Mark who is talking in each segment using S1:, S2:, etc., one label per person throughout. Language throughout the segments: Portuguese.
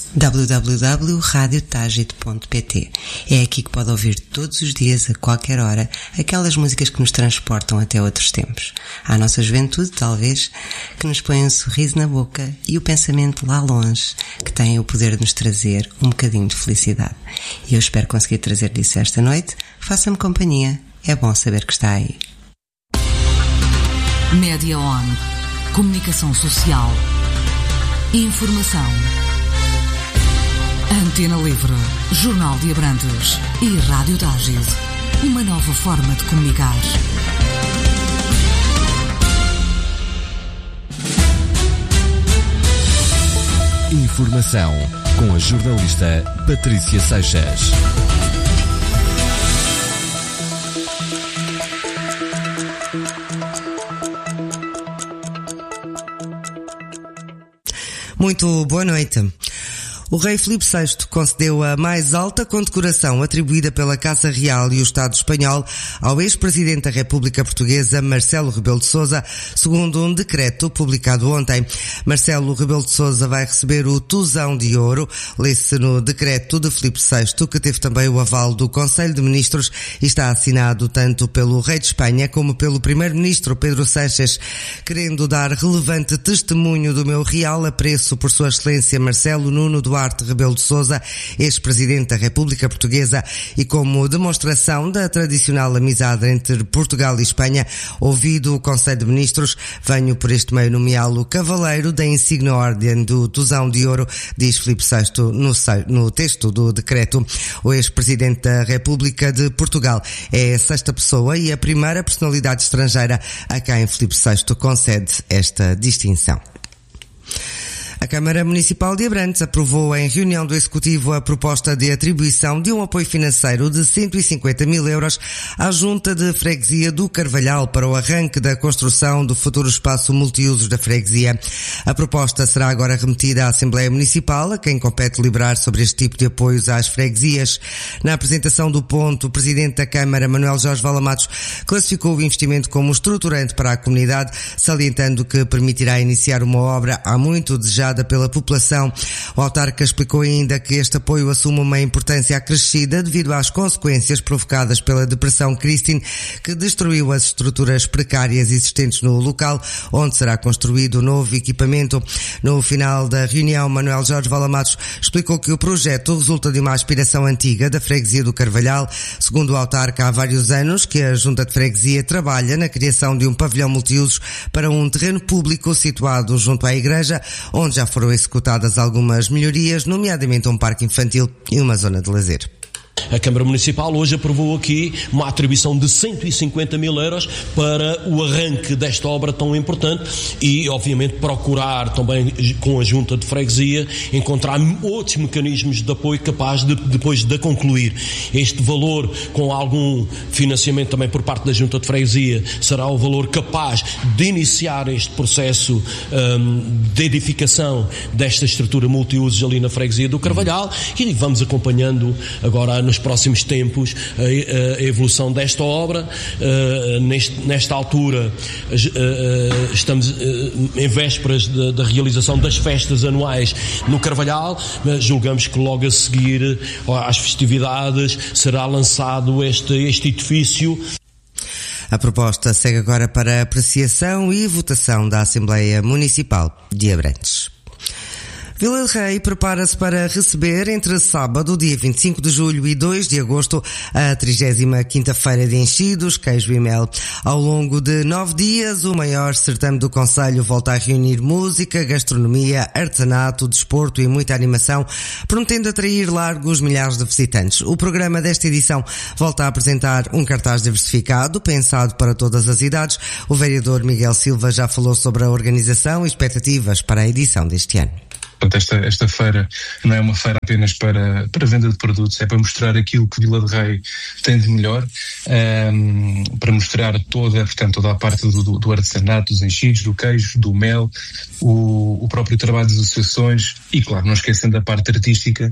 S1: www.radiotagit.pt. É aqui que pode ouvir todos os dias, a qualquer hora, aquelas músicas que nos transportam até outros tempos. À nossa juventude, talvez, que nos põe um sorriso na boca e o pensamento lá longe, que tem o poder de nos trazer um bocadinho de felicidade. E eu espero conseguir trazer-lhe isso esta noite. Faça-me companhia. É bom saber que está aí.
S2: Média On. Comunicação social. Informação. Antena Livre, Jornal de Abrantes e Rádio Tágil. Uma nova forma de comunicar.
S3: Informação com a jornalista Patrícia Seixas.
S4: Muito boa noite. O rei Filipe VI concedeu a mais alta condecoração atribuída pela Casa Real e o Estado espanhol ao ex-presidente da República Portuguesa, Marcelo Rebelo de Sousa, segundo um decreto publicado ontem. Marcelo Rebelo de Sousa vai receber o Tusão de Ouro, lê-se no decreto de Filipe VI, que teve também o aval do Conselho de Ministros e está assinado tanto pelo rei de Espanha como pelo primeiro-ministro Pedro Sánchez, querendo dar relevante testemunho do meu real apreço por Sua Excelência Marcelo Nuno Duarte Rebelo de Sousa, ex-presidente da República Portuguesa, e como demonstração da tradicional amizade entre Portugal e Espanha, ouvido o Conselho de Ministros, venho por este meio nomeá-lo cavaleiro da insigne ordem do Tusão de Ouro, diz Filipe VI no texto do decreto. O ex-presidente da República de Portugal é a sexta pessoa e a primeira personalidade estrangeira a quem Filipe VI concede esta distinção. A Câmara Municipal de Abrantes aprovou em reunião do Executivo a proposta de atribuição de um apoio financeiro de 150 mil euros à Junta de Freguesia do Carvalhal para o arranque da construção do futuro espaço multiusos da freguesia. A proposta será agora remetida à Assembleia Municipal, a quem compete deliberar sobre este tipo de apoios às freguesias. Na apresentação do ponto, o Presidente da Câmara, Manuel Jorge Valamatos, classificou o investimento como estruturante para a comunidade, salientando que permitirá iniciar uma obra há muito desejada pela população. O autarca explicou ainda que este apoio assume uma importância acrescida devido às consequências provocadas pela depressão Christine, que destruiu as estruturas precárias existentes no local onde será construído o novo equipamento. No final da reunião, Manuel Jorge Valamatos explicou que o projeto resulta de uma aspiração antiga da freguesia do Carvalhal. Segundo o autarca, há vários anos que a Junta de Freguesia trabalha na criação de um pavilhão multiusos para um terreno público situado junto à igreja, onde já foram executadas algumas melhorias, nomeadamente um parque infantil e uma zona de lazer.
S5: A Câmara Municipal hoje aprovou aqui uma atribuição de 150 mil euros para o arranque desta obra tão importante e, obviamente, procurar também com a Junta de Freguesia encontrar outros mecanismos de apoio capaz de, depois de concluir. Este valor, com algum financiamento também por parte da Junta de Freguesia, será o valor capaz de iniciar este processo de edificação desta estrutura multiusos ali na Freguesia do Carvalhal, e vamos acompanhando agora nos próximos tempos a evolução desta obra. Nesta altura estamos em vésperas da realização das festas anuais no Carvalhal, mas julgamos que logo a seguir às festividades será lançado este edifício.
S4: A proposta segue agora para apreciação e votação da Assembleia Municipal de Abrantes. Vila de Rei prepara-se para receber entre sábado, dia 25 de julho e 2 de agosto, a 35ª Feira de Enchidos, Queijo e Mel. Ao longo de 9 dias, o maior certame do concelho volta a reunir música, gastronomia, artesanato, desporto e muita animação, prometendo atrair largos milhares de visitantes. O programa desta edição volta a apresentar um cartaz diversificado, pensado para todas as idades. O vereador Miguel Silva já falou sobre a organização e expectativas para a edição deste ano.
S6: Portanto, esta feira não é uma feira apenas para venda de produtos, é para mostrar aquilo que Vila de Rei tem de melhor, para mostrar toda a parte do artesanato, dos enchidos, do queijo, do mel, o próprio trabalho das associações e, claro, não esquecendo a parte artística,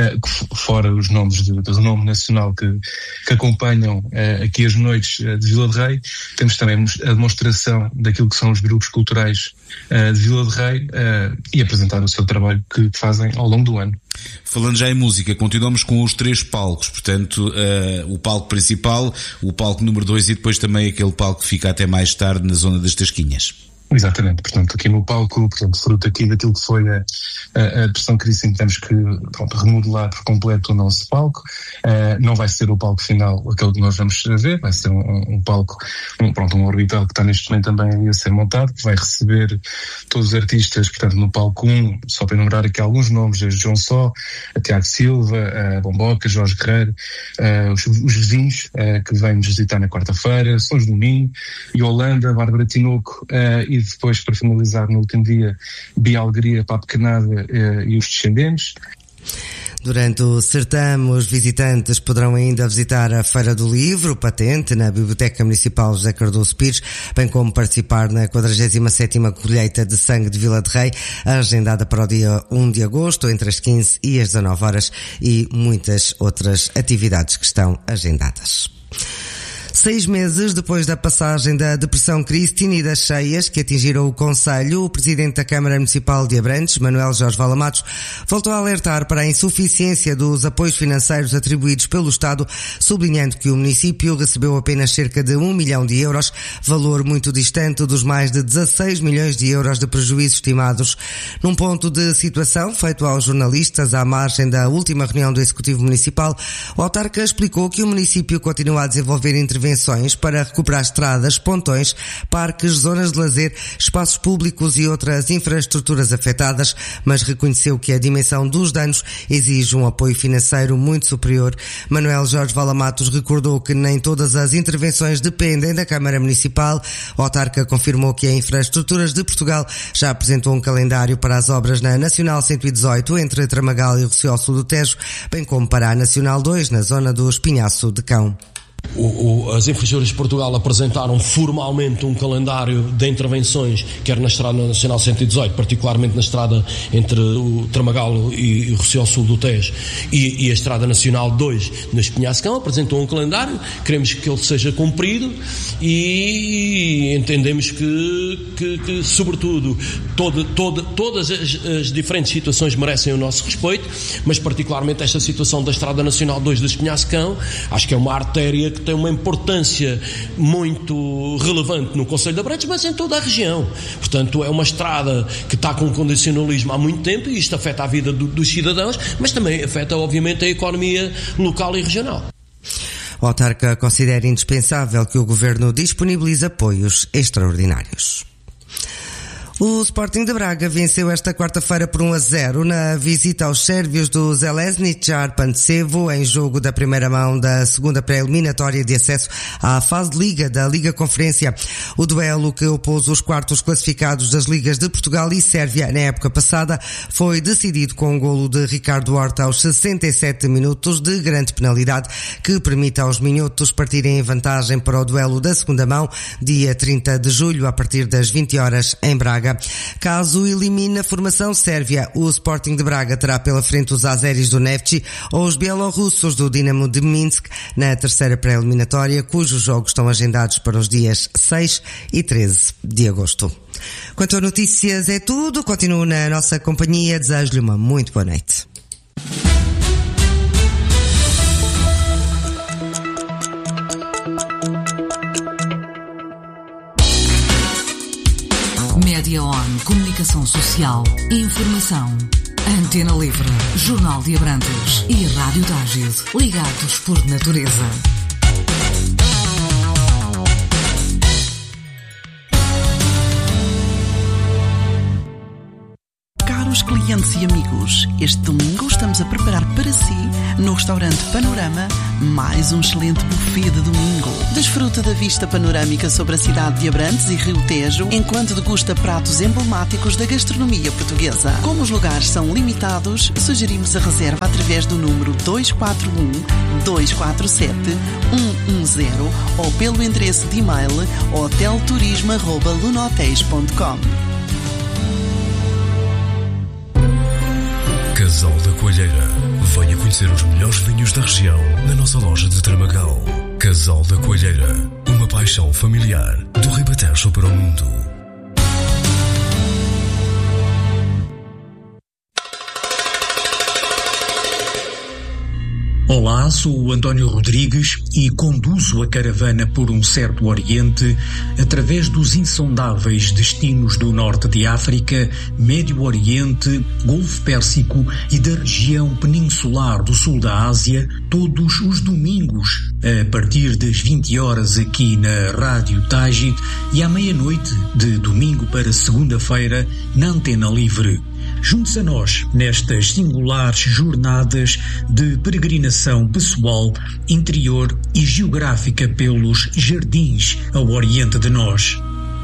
S6: fora os nomes de renome nacional que acompanham aqui as noites de Vila de Rei. Temos também a demonstração daquilo que são os grupos culturais de Vila de Rei e apresentar o seu trabalho que fazem ao longo do ano.
S7: Falando já em música, continuamos com os 3 palcos, portanto, o palco principal, o palco número 2 e depois também aquele palco que fica até mais tarde na zona das Tasquinhas.
S6: Exatamente, portanto, aqui no palco, portanto, fruto aqui daquilo que foi a Depressão Cristina, temos que, remodelar por completo o nosso palco. Não vai ser o palco final aquele que nós vamos ver, vai ser um palco, um orbital que está neste momento também a ser montado, que vai receber todos os artistas, portanto, no palco 1, só para enumerar aqui alguns nomes, desde João Só, a Tiago Silva, a Bomboca, Jorge Guerreiro, os vizinhos, que vêm nos visitar na quarta-feira, Sons do Minho, e Holanda, Bárbara Tinoco, e depois, para finalizar no último dia, Bia Alegria, Papo Canada e os Descendentes.
S4: Durante o certame, os visitantes poderão ainda visitar a Feira do Livro, Patente, na Biblioteca Municipal José Cardoso Pires, bem como participar na 47ª colheita de sangue de Vila de Rei, agendada para o dia 1 de agosto, entre as 15 e as 19 horas, e muitas outras atividades que estão agendadas. 6 meses depois da passagem da Depressão Cristina e das cheias que atingiram o concelho, o presidente da Câmara Municipal de Abrantes, Manuel Jorge Valamatos, voltou a alertar para a insuficiência dos apoios financeiros atribuídos pelo Estado, sublinhando que o município recebeu apenas cerca de 1 milhão de euros, valor muito distante dos mais de 16 milhões de euros de prejuízos estimados. Num ponto de situação feito aos jornalistas à margem da última reunião do Executivo Municipal, o autarca explicou que o município continua a desenvolver intervenções para recuperar estradas, pontões, parques, zonas de lazer, espaços públicos e outras infraestruturas afetadas, mas reconheceu que a dimensão dos danos exige um apoio financeiro muito superior. Manuel Jorge Valamatos recordou que nem todas as intervenções dependem da Câmara Municipal. O autarca confirmou que a Infraestruturas de Portugal já apresentou um calendário para as obras na Nacional 118 entre Tramagal e Rocioço do Tejo, bem como para a Nacional 2 na zona do Espinhaço de Cão.
S5: As Infraestruturas de Portugal apresentaram formalmente um calendário de intervenções, quer na Estrada Nacional 118, particularmente na estrada entre o Tramagal e o Rocioço do Tejo e a Estrada Nacional 2 no Espinhaço-Cão, apresentou um calendário, queremos que ele seja cumprido e entendemos que sobretudo, todas as diferentes situações merecem o nosso respeito, mas particularmente esta situação da Estrada Nacional 2 do Espinhaço-Cão, acho que é uma artéria que tem uma importância muito relevante no Concelho de Abrantes, mas em toda a região. Portanto, é uma estrada que está com condicionalismo há muito tempo e isto afeta a vida dos cidadãos, mas também afeta, obviamente, a economia local e regional.
S4: O autarca considera indispensável que o Governo disponibilize apoios extraordinários. O Sporting de Braga venceu esta quarta-feira por 1-0 na visita aos sérvios do Željezničar Pančevo em jogo da primeira mão da segunda pré-eliminatória de acesso à fase de Liga da Liga Conferência. O duelo que opôs os quartos classificados das Ligas de Portugal e Sérvia na época passada foi decidido com um golo de Ricardo Horta aos 67 minutos de grande penalidade que permite aos minhotos partirem em vantagem para o duelo da segunda mão dia 30 de julho a partir das 20 horas em Braga. Caso elimine a formação sérvia, o Sporting de Braga terá pela frente os azeris do Neftchi ou os bielorrussos do Dinamo de Minsk na terceira pré-eliminatória, cujos jogos estão agendados para os dias 6 e 13 de agosto. Quanto a notícias é tudo, continuo na nossa companhia, desejo-lhe uma muito boa noite.
S2: Média On, comunicação social, informação. Antena Livre, Jornal de Abrantes e Rádio Tágil, ligados por natureza.
S8: Caros clientes e amigos, este domingo estamos a preparar para si, no restaurante Panorama, mais um excelente buffet de domingo. Desfruta da vista panorâmica sobre a cidade de Abrantes e Rio Tejo, enquanto degusta pratos emblemáticos da gastronomia portuguesa. Como os lugares são limitados, sugerimos a reserva através do número 241-247-110 ou pelo endereço de e-mail hotelturismo@lunohotéis.com.
S9: Casal da Coelheira. Venha conhecer os melhores vinhos da região na nossa loja de Tramagal. Casal da Coelheira. Uma paixão familiar do Ribatejo para o mundo.
S10: Olá, sou o António Rodrigues e conduzo a caravana por um certo Oriente através dos insondáveis destinos do Norte de África, Médio Oriente, Golfo Pérsico e da região peninsular do Sul da Ásia, todos os domingos, a partir das 20 horas aqui na Rádio Tágid e à meia-noite de domingo para segunda-feira na Antena Livre. Junte-se a nós nestas singulares jornadas de peregrinação pessoal, interior e geográfica pelos jardins ao oriente de nós.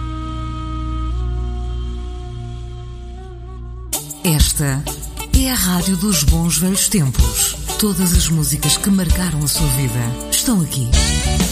S2: Esta é a Rádio dos Bons Velhos Tempos. Todas as músicas que marcaram a sua vida estão aqui.